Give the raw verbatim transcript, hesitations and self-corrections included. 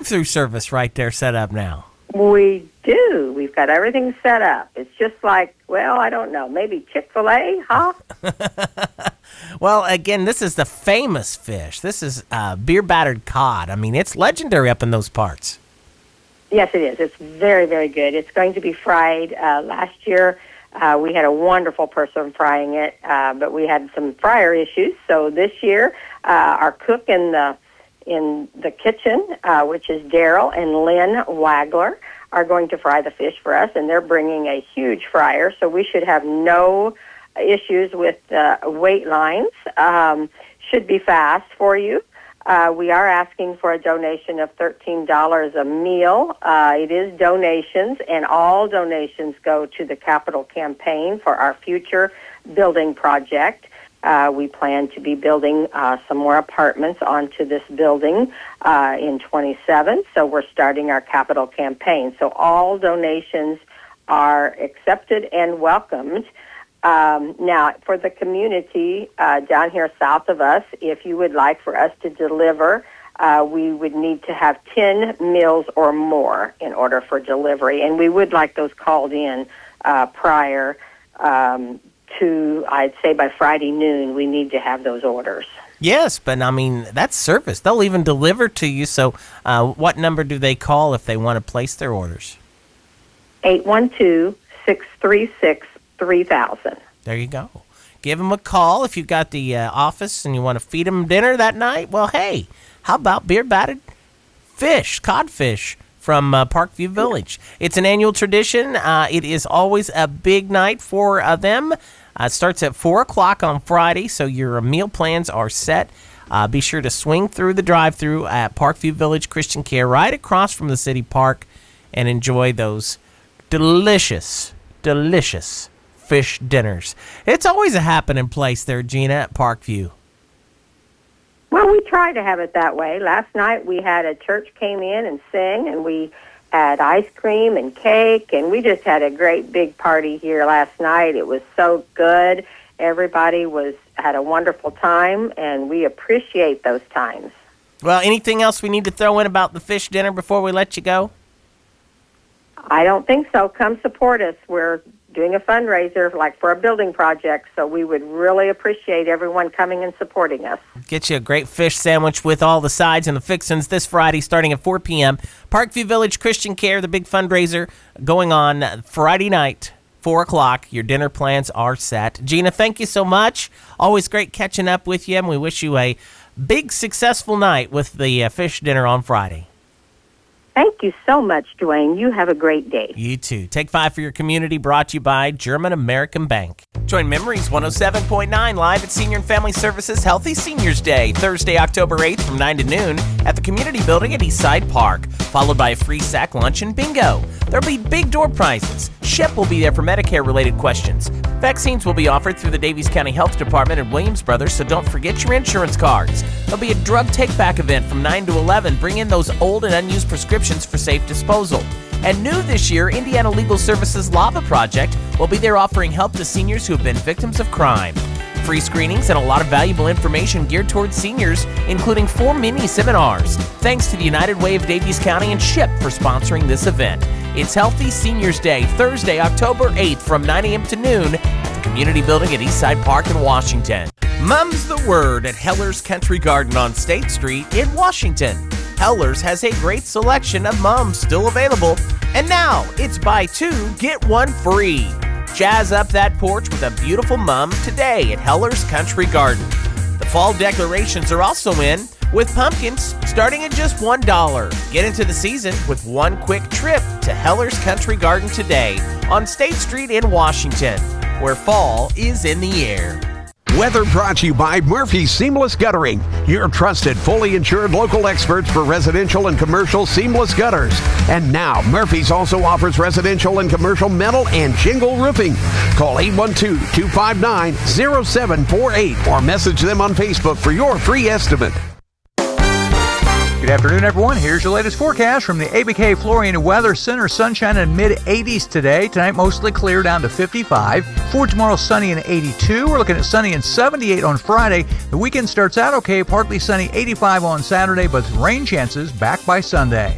drive-through service right there set up now. We do. We've got everything set up. It's just like, well, I don't know, maybe Chick-fil-A, huh? Well, again, this is the famous fish. This is uh, beer-battered cod. I mean, it's legendary up in those parts. Yes, it is. It's very, very good. It's going to be fried. Uh, last year, uh, we had a wonderful person frying it, uh, but we had some fryer issues. So this year, uh, our cook in the in the kitchen, uh, which is Daryl and Lynn Wagler, are going to fry the fish for us, and they're bringing a huge fryer, so we should have no issues with uh, weight lines. Um, should be fast for you. Uh, we are asking for a donation of thirteen dollars a meal. Uh, it is donations, and all donations go to the capital campaign for our future building project. Uh, we plan to be building uh, some more apartments onto this building uh, in twenty-seven, so we're starting our capital campaign. So all donations are accepted and welcomed. Um, now, for the community uh, down here south of us, if you would like for us to deliver, uh, we would need to have ten meals or more in order for delivery, and we would like those called in uh, prior um to, I'd say by Friday noon, we need to have those orders. Yes, but I mean, that's service. They'll even deliver to you. So uh, what number do they call if they want to place their orders? eight one two, six three six, three thousand. There you go. Give them a call if you've got the uh, office and you want to feed them dinner that night. Well, hey, how about beer-battered fish, codfish? From uh, Parkview Village. It's an annual tradition. Uh, it is always a big night for uh, them. Uh, it starts at four o'clock on Friday, so your meal plans are set. Uh, be sure to swing through the drive-thru at Parkview Village Christian Care right across from the city park and enjoy those delicious, delicious fish dinners. It's always a happening place there, Gina, at Parkview. Well, we try to have it that way. Last night we had a church came in and sang, and we had ice cream and cake, and we just had a great big party here last night. It was so good. Everybody was had a wonderful time, and we appreciate those times. Well, anything else we need to throw in about the fish dinner before we let you go? I don't think so. Come support us. We're doing a fundraiser like for a building project, so we would really appreciate everyone coming and supporting us. Get you a great fish sandwich with all the sides and the fixins this Friday starting at four p.m. Parkview Village Christian Care, the big fundraiser going on Friday night, four o'clock. Your dinner plans are set. Gina, thank you so much. Always great catching up with you, and we wish you a big, successful night with the uh, fish dinner on Friday. Thank you so much, Dwayne. You have a great day. You too. Take Five for Your Community, brought to you by German American Bank. Join Memories one oh seven point nine live at Senior and Family Services Healthy Seniors Day, Thursday, October eighth from nine to noon at the Community Building at Eastside Park, followed by a free sack lunch and bingo. There'll be big door prizes. Shep will be there for Medicare-related questions. Vaccines will be offered through the Davies County Health Department and Williams Brothers, so don't forget your insurance cards. There'll be a drug take-back event from nine to eleven. Bring in those old and unused prescriptions for safe disposal. And new this year, Indiana Legal Services Lava Project will be there offering help to seniors who have been victims of crime. Free screenings and a lot of valuable information geared towards seniors, including four mini seminars. Thanks to the United Way of Davies County and Ship for sponsoring this event. It's Healthy Seniors Day, Thursday, October eighth from nine a.m. to noon at the Community Building at Eastside Park in Washington. Mum's the word at Heller's Country Garden on State Street in Washington. Heller's has a great selection of mums still available. And now, it's buy two, get one free. Jazz up that porch with a beautiful mum today at Heller's Country Garden. The fall decorations are also in, with pumpkins starting at just one dollar. Get into the season with one quick trip to Heller's Country Garden today on State Street in Washington, where fall is in the air. Weather brought to you by Murphy's Seamless Guttering, your trusted, fully insured local experts for residential and commercial seamless gutters. And now, Murphy's also offers residential and commercial metal and shingle roofing. Call eight one two, two five nine, zero seven four eight or message them on Facebook for your free estimate. Good afternoon, everyone. Here's your latest forecast from the A B K Florian Weather Center. Sunshine in mid eighties today. Tonight, mostly clear down to fifty-five. For tomorrow, sunny and eighty-two. We're looking at sunny and seventy-eight on Friday. The weekend starts out okay. Partly sunny, eighty-five on Saturday, but rain chances back by Sunday.